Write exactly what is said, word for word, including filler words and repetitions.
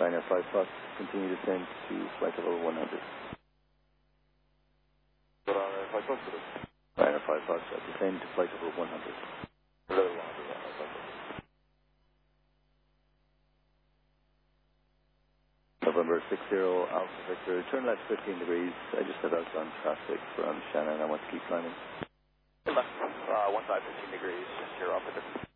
Ryanair five Fox, continue descent to flight level one hundred. Ryanair five Fox, Ryanair five Fox, descend to flight level one hundred. Level one hundred, Ryanair five Fox. November six zero, Alpha Victor, turn left fifteen degrees, I just set out on traffic from Shannon, I want to keep climbing. Left, uh, one side fifteen degrees, just your opposite.